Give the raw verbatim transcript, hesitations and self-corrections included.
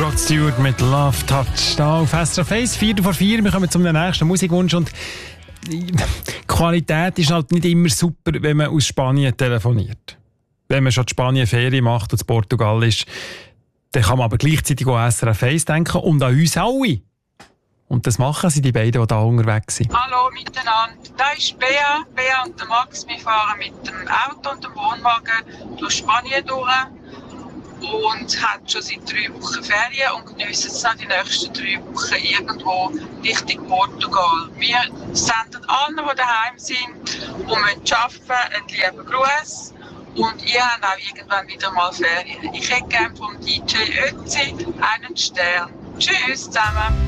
Rod Stewart mit Love Touch. Da auf S R F eins, vier vor vier. Wir kommen zum nächsten Musikwunsch. Und die Qualität ist halt nicht immer super, wenn man aus Spanien telefoniert. Wenn man schon in Spanien Ferien macht und in Portugal ist, dann kann man aber gleichzeitig auch an S R F eins denken und an uns alle. Und das machen sie, die beiden, die da unterwegs sind. Hallo miteinander, da ist Bea. Bea und der Max, wir fahren mit dem Auto und dem Wohnwagen durch Spanien durch und haben schon seit drei Wochen Ferien und geniessen es noch die nächsten drei Wochen irgendwo Richtung Portugal. Wir senden allen, die daheim sind und müssen arbeiten, einen lieben Gruß. Und ihr habt auch irgendwann wieder mal Ferien. Ich hätte gerne vom D J Ötzi einen Stern. Tschüss zusammen.